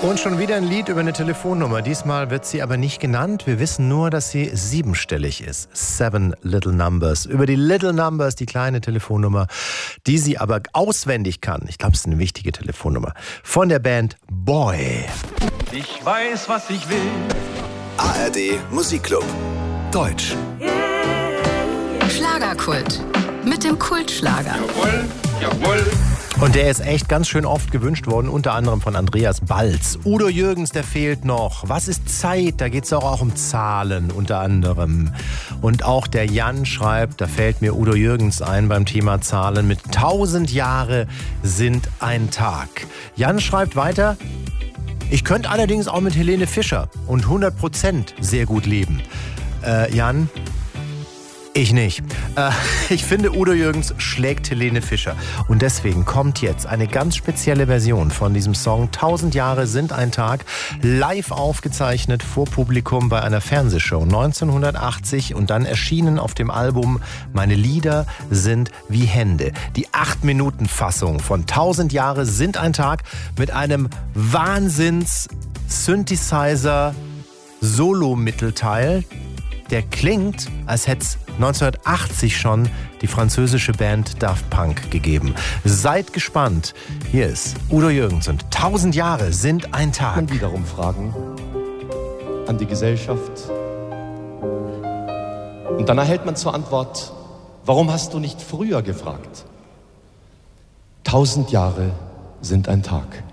Und schon wieder ein Lied über eine Telefonnummer. Diesmal wird sie aber nicht genannt. Wir wissen nur, dass sie siebenstellig ist. 7 Little Numbers. Über die Little Numbers, die kleine Telefonnummer, die sie aber auswendig kann. Ich glaube, es ist eine wichtige Telefonnummer. Von der Band Boy. Ich weiß, was ich will. ARD Musikclub. Deutsch. Schlagerkult. Mit dem Kultschlager. Jawohl, jawohl. Und der ist echt ganz schön oft gewünscht worden, unter anderem von Andreas Balz. Udo Jürgens, der fehlt noch. Was ist Zeit? Da geht es auch um Zahlen unter anderem. Und auch der Jan schreibt, da fällt mir Udo Jürgens ein beim Thema Zahlen, mit 1000 Jahre sind ein Tag. Jan schreibt weiter, ich könnte allerdings auch mit Helene Fischer und 100% sehr gut leben. Jan? Ich nicht. Ich finde, Udo Jürgens schlägt Helene Fischer. Und deswegen kommt jetzt eine ganz spezielle Version von diesem Song 1000 Jahre sind ein Tag, live aufgezeichnet vor Publikum bei einer Fernsehshow 1980 und dann erschienen auf dem Album Meine Lieder sind wie Hände. Die 8-Minuten-Fassung von 1000 Jahre sind ein Tag mit einem Wahnsinns-Synthesizer-Solo-Mittelteil. Der klingt, als hätte es 1980 schon die französische Band Daft Punk gegeben. Seid gespannt. Hier ist Udo Jürgens und 1000 Jahre sind ein Tag. Und wiederum Fragen an die Gesellschaft. Und dann erhält man zur Antwort, warum hast du nicht früher gefragt? 1000 Jahre sind ein Tag.